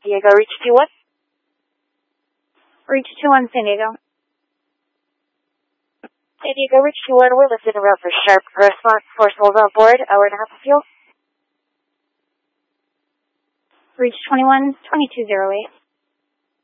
Diego, reach 21. Reach 21 San Diego. San Diego, reach 21. We're listed en route for sharp response. Force hold on board. Hour and a half of fuel. Reach 21, 2208.